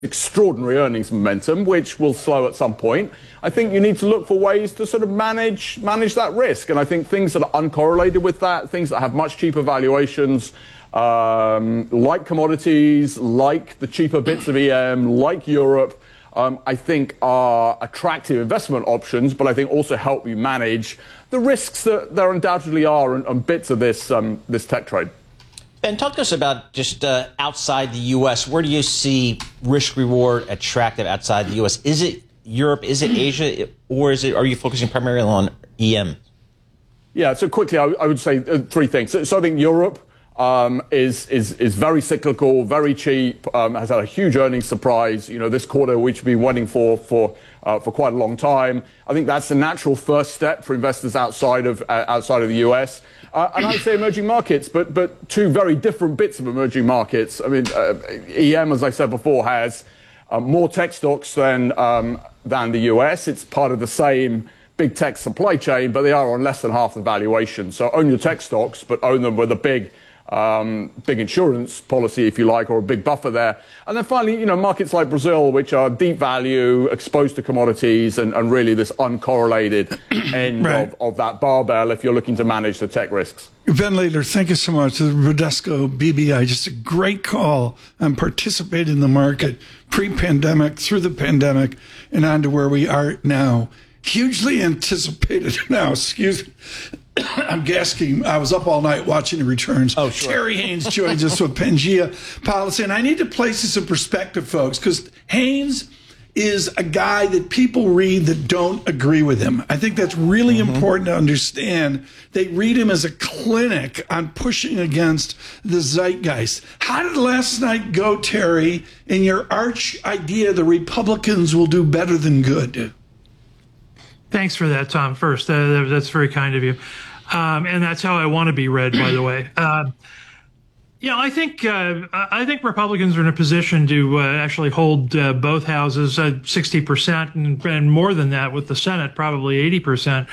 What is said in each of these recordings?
extraordinary earnings momentum, which will slow at some point. I think you need to look for ways to sort of manage that risk. And I think things that are uncorrelated with that, things that have much cheaper valuations, like commodities, like the cheaper bits of EM, like Europe, I think are attractive investment options, but I think also help you manage the risks that there undoubtedly are on bits of this tech trade. Ben, talk to us about just outside the U.S. Where do you see risk-reward attractive outside the U.S.? Is it Europe? Is it Asia? Or are you focusing primarily on EM? Yeah, so quickly, I would say three things. So I think Europe is very cyclical, very cheap, has had a huge earnings surprise, this quarter, which we've been waiting for quite a long time. I think that's the natural first step for investors outside of the US. And I'd say emerging markets, but two very different bits of emerging markets. I mean, EM, as I said before, has more tech stocks than the US. It's part of the same big tech supply chain, but they are on less than half the valuation. So own your tech stocks, but own them with a big insurance policy, if you like, or a big buffer there. And then finally, markets like Brazil, which are deep value, exposed to commodities, and really this uncorrelated end right. of that barbell if you're looking to manage the tech risks. Ben Laidler, thank you so much. The Bradesco BBI, just a great call and participate in the market pre-pandemic, through the pandemic, and on to where we are now. Hugely anticipated now, excuse me. I'm gasking. I was up all night watching the returns. Oh, sure. Terry Haynes joins us with Pangea Policy. And I need to place this in perspective, folks, because Haynes is a guy that people read that don't agree with him. I think that's really important to understand. They read him as a clinic on pushing against the zeitgeist. How did last night go, Terry, in your arch idea the Republicans will do better than good? Thanks for that, Tom. First, that's very kind of you. And that's how I want to be read, by the way. I think Republicans are in a position to actually hold both houses at 60% and more than that with the Senate, probably 80%.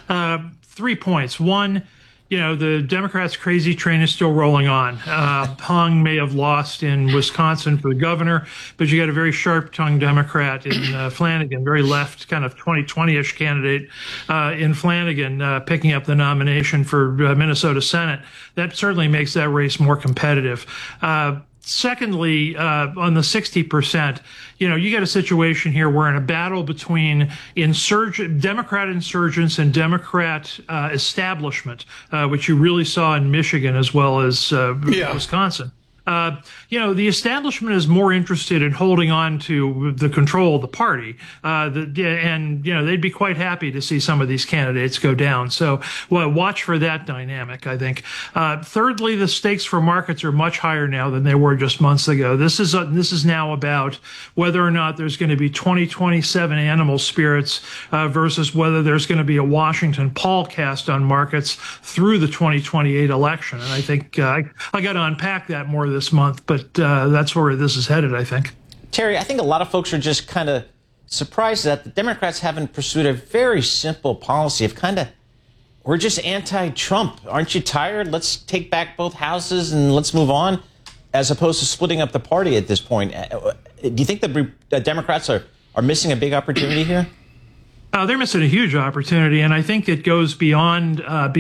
3 points. One, the Democrats' crazy train is still rolling on. Hung may have lost in Wisconsin for the governor, but you got a very sharp-tongued Democrat in Flanagan, very left, kind of 2020-ish candidate in Flanagan, picking up the nomination for Minnesota Senate. That certainly makes that race more competitive. Secondly, on the 60%, you got a situation here where in a battle between Democrat insurgents and Democrat establishment, which you really saw in Michigan as well as Wisconsin. The establishment is more interested in holding on to the control of the party, and they'd be quite happy to see some of these candidates go down. So, watch for that dynamic, I think. Thirdly, the stakes for markets are much higher now than they were just months ago. This is now about whether or not there's going to be 2027 animal spirits versus whether there's going to be a Washington Paul cast on markets through the 2028 election. And I think I got to unpack that more this month, but that's where this is headed, I think. Terry, I think a lot of folks are just kind of surprised that the Democrats haven't pursued a very simple policy of we're just anti-Trump. Aren't you tired? Let's take back both houses and let's move on, as opposed to splitting up the party at this point. Do you think the Democrats are missing a big opportunity here? They're missing a huge opportunity, and I think it goes beyond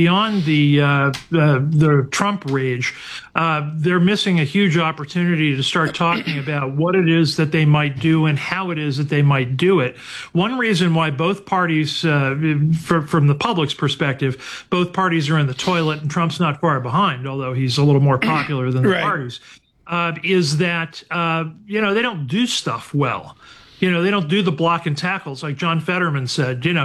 the Trump rage. They're missing a huge opportunity to start talking about what it is that they might do and how it is that they might do it. One reason why both parties, from the public's perspective, both parties are in the toilet and Trump's not far behind, although he's a little more popular than the parties, is that they don't do stuff well. They don't do the block and tackles like John Fetterman said. You're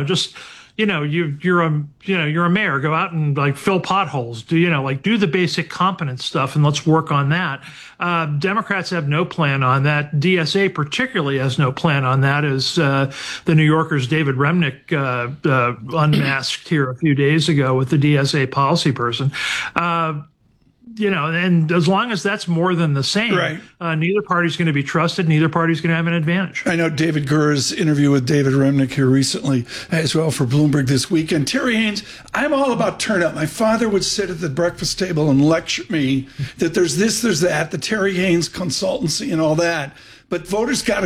a mayor. Go out and fill potholes. Do the basic competence stuff, and let's work on that. Democrats have no plan on that. DSA particularly has no plan on that, as the New Yorker's David Remnick unmasked here a few days ago with the DSA policy person. And as long as that's more than the same, neither party's going to be trusted. Neither party's going to have an advantage. I know David Gurr's interview with David Remnick here recently as well for Bloomberg this weekend. Terry Haynes, I'm all about turnout. My father would sit at the breakfast table and lecture me that there's this, there's that, the Terry Haynes consultancy and all that. but voters got to